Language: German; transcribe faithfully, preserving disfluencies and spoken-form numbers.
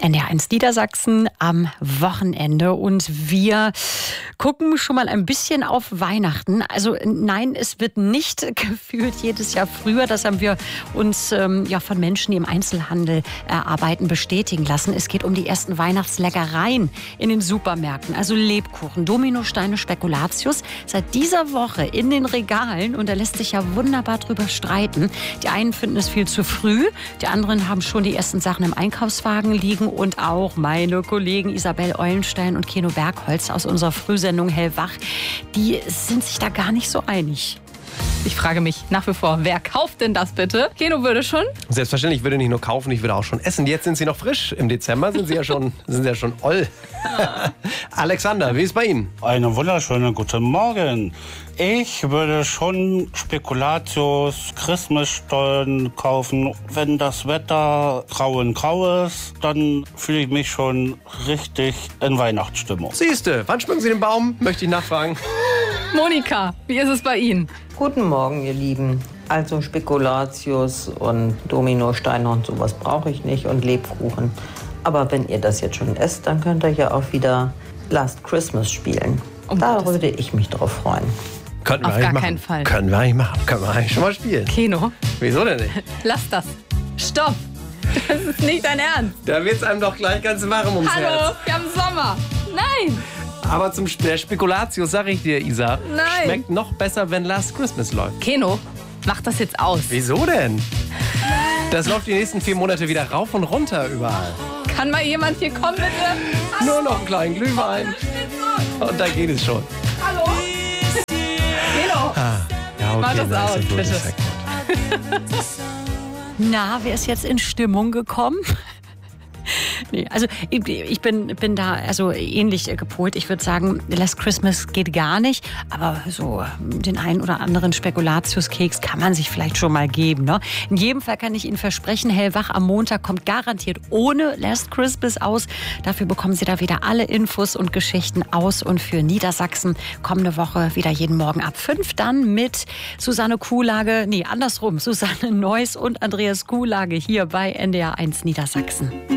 N D R eins Niedersachsen am Wochenende und wir gucken schon mal ein bisschen auf Weihnachten. Also nein, es wird nicht gefühlt jedes Jahr früher. Das haben wir uns ähm, ja von Menschen, die im Einzelhandel äh, arbeiten, bestätigen lassen. Es geht um die ersten Weihnachtsleckereien in den Supermärkten. Also Lebkuchen, Dominosteine, Spekulatius. Seit dieser Woche in den Regalen und da lässt sich ja wunderbar drüber streiten. Die einen finden es viel zu früh, die anderen haben schon die ersten Sachen im Einkaufswagen liegen. Und auch meine Kollegen Isabel Eulenstein und Keno Bergholz aus unserer Frühsendung Hellwach, die sind sich da gar nicht so einig. Ich frage mich nach wie vor, wer kauft denn das bitte? Keno würde schon? Selbstverständlich, ich würde nicht nur kaufen, ich würde auch schon essen. Jetzt sind sie noch frisch. Im Dezember sind sie ja schon, sind sie ja schon oll. Alexander, wie ist bei Ihnen? Einen wunderschönen guten Morgen. Ich würde schon Spekulatius, Christmasstollen kaufen. Wenn das Wetter grau in grau ist, dann fühle ich mich schon richtig in Weihnachtsstimmung. Siehste, wann schmücken Sie den Baum? Möchte ich nachfragen. Monika, wie ist es bei Ihnen? Guten Morgen, ihr Lieben. Also Spekulatius und Dominosteine und sowas brauche ich nicht und Lebkuchen. Aber wenn ihr das jetzt schon esst, dann könnt ihr ja auch wieder Last Christmas spielen. Um da Gottes würde ich mich drauf freuen. Könnten wir Auf eigentlich gar machen. keinen Fall. Können wir eigentlich machen. Können wir eigentlich schon mal spielen. Keno, Wieso denn nicht? lass das. Stopp. Das ist nicht dein Ernst. Da wird es einem doch gleich ganz warm ums Hallo, Herz. wir haben Sommer. Nein. Aber zum Sp- der Spekulatius, sag ich dir, Isa, Nein. schmeckt noch besser, wenn Last Christmas läuft. Keno, mach das jetzt aus. Wieso denn? Das läuft die nächsten vier Monate wieder rauf und runter überall. Kann mal jemand hier kommen, bitte? Nur noch einen kleinen Glühwein. Und da geht es schon. Hallo? Keno. Ah, ja, okay, Mach das na, ist aus, ja gut, bitte. ist ja gut. Na, wer ist jetzt in Stimmung gekommen? Nee, also ich, ich bin, bin da also ähnlich gepolt. Ich würde sagen, Last Christmas geht gar nicht, aber so den einen oder anderen Spekulatiuskeks kann man sich vielleicht schon mal geben. Ne? In jedem Fall kann ich Ihnen versprechen, Hellwach am Montag kommt garantiert ohne Last Christmas aus. Dafür bekommen Sie da wieder alle Infos und Geschichten aus und für Niedersachsen kommende Woche wieder jeden Morgen ab fünf dann mit Susanne Kuhlage, nee, andersrum, Susanne Neuss und Andreas Kuhlage hier bei N D R eins Niedersachsen.